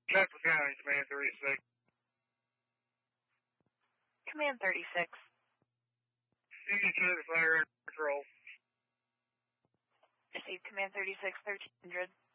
Castle County, Command 36. Command 36. Signature to fire control. Received Command 36, 1300.